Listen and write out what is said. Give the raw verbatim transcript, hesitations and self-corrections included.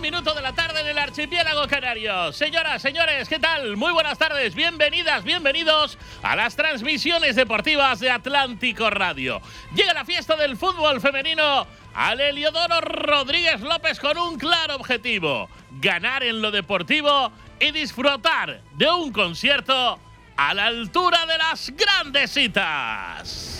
Un minuto de la tarde en el archipiélago canario. Señoras, señores, ¿qué tal? Muy buenas tardes, bienvenidas, bienvenidos a las transmisiones deportivas de Atlántico Radio. Llega la fiesta del fútbol femenino al Heliodoro Rodríguez López con un claro objetivo: ganar en lo deportivo y disfrutar de un concierto a la altura de las grandes citas.